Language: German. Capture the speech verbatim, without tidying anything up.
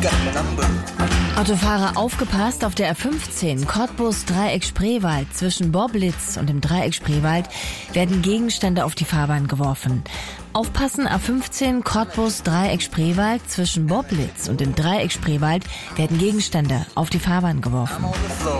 Autofahrer, aufgepasst, auf der A fünfzehn Cottbus Dreieck Spreewald zwischen Boblitz und dem Dreieck Spreewald werden Gegenstände auf die Fahrbahn geworfen. Aufpassen, A fünfzehn Cottbus Dreieck Spreewald zwischen Boblitz und dem Dreieck Spreewald werden Gegenstände auf die Fahrbahn geworfen.